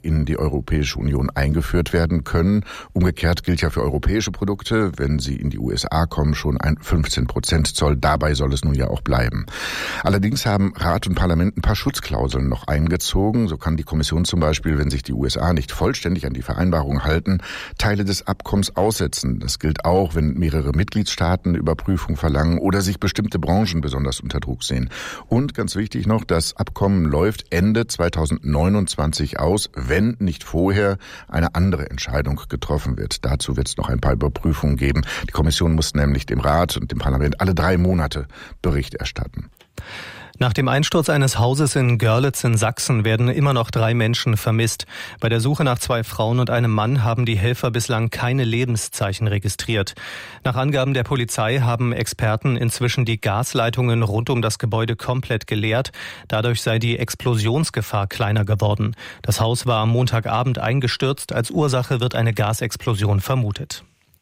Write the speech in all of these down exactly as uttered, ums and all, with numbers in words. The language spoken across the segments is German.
in die Europäische Union eingeführt werden können. Umgekehrt gilt ja für europäische Produkte, wenn sie in die U S A kommen, schon ein fünfzehn Prozent Zoll. Dabei soll es nun ja auch bleiben. Allerdings haben Rat und Parlament ein paar Schutzklauseln noch eingezogen. So kann die Kommission zum Beispiel, wenn sich die U S A nicht vollständig an die Vereinbarung halten, Teile des Abkommens aussetzen. Das gilt auch, wenn mehrere Mitgliedstaaten Überprüfung verlangen oder sich bestimmte Branchen besonders unter Druck sehen. Und ganz wichtig noch, das Abkommen läuft Ende zweitausendneunundzwanzig aus, wenn nicht vorher eine andere Entscheidung getroffen wird. Dazu wird es noch ein paar Überprüfungen geben. Die Kommission muss nämlich dem Rat und dem Parlament alle drei Monate Bericht erstatten. Nach dem Einsturz eines Hauses in Görlitz in Sachsen werden immer noch drei Menschen vermisst. Bei der Suche nach zwei Frauen und einem Mann haben die Helfer bislang keine Lebenszeichen registriert. Nach Angaben der Polizei haben Experten inzwischen die Gasleitungen rund um das Gebäude komplett geleert. Dadurch sei die Explosionsgefahr kleiner geworden. Das Haus war am Montagabend eingestürzt. Als Ursache wird eine Gasexplosion vermutet.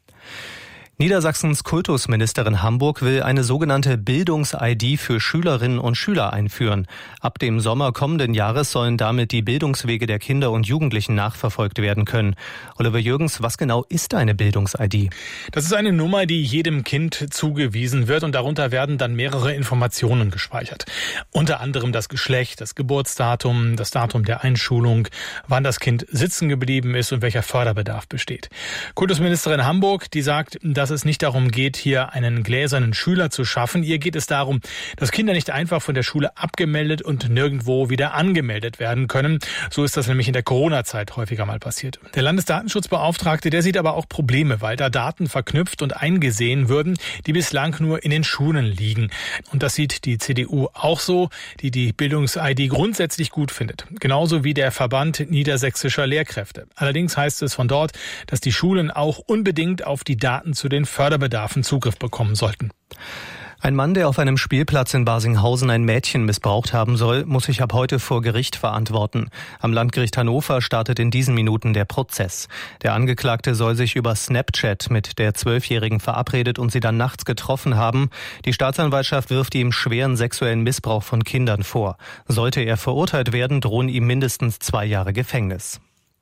Niedersachsens Kultusministerin Hamburg will eine sogenannte Bildungs-I D für Schülerinnen und Schüler einführen. Ab dem Sommer kommenden Jahres sollen damit die Bildungswege der Kinder und Jugendlichen nachverfolgt werden können. Oliver Jürgens, was genau ist eine Bildungs-I D? Das ist eine Nummer, die jedem Kind zugewiesen wird und darunter werden dann mehrere Informationen gespeichert. Unter anderem das Geschlecht, das Geburtsdatum, das Datum der Einschulung, wann das Kind sitzen geblieben ist und welcher Förderbedarf besteht. Kultusministerin Hamburg, die sagt, dass es nicht darum geht, hier einen gläsernen Schüler zu schaffen. Ihr geht es darum, dass Kinder nicht einfach von der Schule abgemeldet und nirgendwo wieder angemeldet werden können. So ist das nämlich in der Corona-Zeit häufiger mal passiert. Der Landesdatenschutzbeauftragte, der sieht aber auch Probleme, weil da Daten verknüpft und eingesehen würden, die bislang nur in den Schulen liegen. Und das sieht die C D U auch so, die die Bildungs-I D grundsätzlich gut findet. Genauso wie der Verband niedersächsischer Lehrkräfte. Allerdings heißt es von dort, dass die Schulen auch unbedingt auf die Daten zu den Förderbedarfen Zugriff bekommen sollten. Ein Mann, der auf einem Spielplatz in Barsinghausen ein Mädchen missbraucht haben soll, muss sich ab heute vor Gericht verantworten. Am Landgericht Hannover startet in diesen Minuten der Prozess. Der Angeklagte soll sich über Snapchat mit der Zwölfjährigen verabredet und sie dann nachts getroffen haben. Die Staatsanwaltschaft wirft ihm schweren sexuellen Missbrauch von Kindern vor. Sollte er verurteilt werden, drohen ihm mindestens zwei Jahre Gefängnis.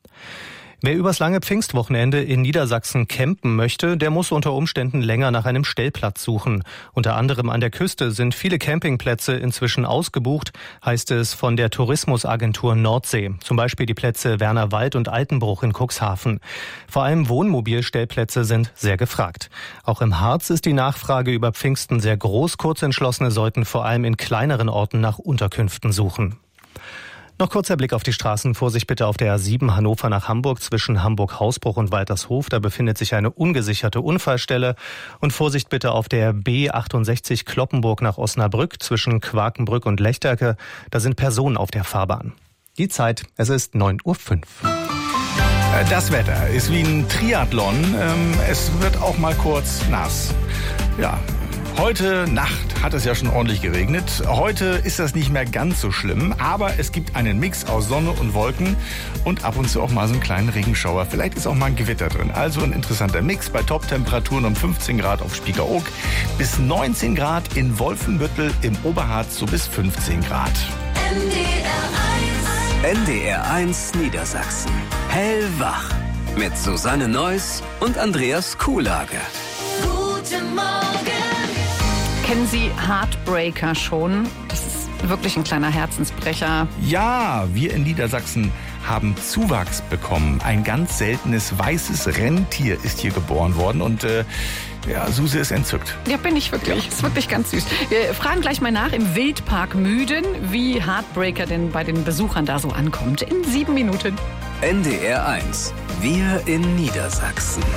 Wer übers lange Pfingstwochenende in Niedersachsen campen möchte, der muss unter Umständen länger nach einem Stellplatz suchen. Unter anderem an der Küste sind viele Campingplätze inzwischen ausgebucht, heißt es von der Tourismusagentur Nordsee. Zum Beispiel die Plätze Wernerwald und Altenbruch in Cuxhaven. Vor allem Wohnmobilstellplätze sind sehr gefragt. Auch im Harz ist die Nachfrage über Pfingsten sehr groß. Kurzentschlossene sollten vor allem in kleineren Orten nach Unterkünften suchen. Noch kurzer Blick auf die Straßen. Vorsicht bitte auf der A sieben Hannover nach Hamburg zwischen Hamburg-Hausbruch und Waltershof. Da befindet sich eine ungesicherte Unfallstelle. Und Vorsicht bitte auf der B achtundsechzig Cloppenburg nach Osnabrück zwischen Quakenbrück und Lechterke. Da sind Personen auf der Fahrbahn. Die Zeit, es ist neun Uhr fünf. Das Wetter ist wie ein Triathlon. Es wird auch mal kurz nass. Ja. Heute Nacht hat es ja schon ordentlich geregnet. Heute ist das nicht mehr ganz so schlimm, aber es gibt einen Mix aus Sonne und Wolken und ab und zu auch mal so einen kleinen Regenschauer. Vielleicht ist auch mal ein Gewitter drin. Also ein interessanter Mix bei Top-Temperaturen um fünfzehn Grad auf Spiekeroog bis neunzehn Grad in Wolfenbüttel, im Oberharz so bis fünfzehn Grad. N D R eins. N D R eins Niedersachsen. Hellwach. Mit Susanne Neuss und Andreas Kuhlage. Guten Morgen. Kennen Sie Heartbreaker schon? Das ist wirklich ein kleiner Herzensbrecher. Ja, wir in Niedersachsen haben Zuwachs bekommen. Ein ganz seltenes weißes Rentier ist hier geboren worden und äh, ja, Suse ist entzückt. Ja, bin ich wirklich. Ist wirklich ganz süß. Wir fragen gleich mal nach im Wildpark Müden, wie Heartbreaker denn bei den Besuchern da so ankommt. In sieben Minuten. N D R eins. Wir in Niedersachsen.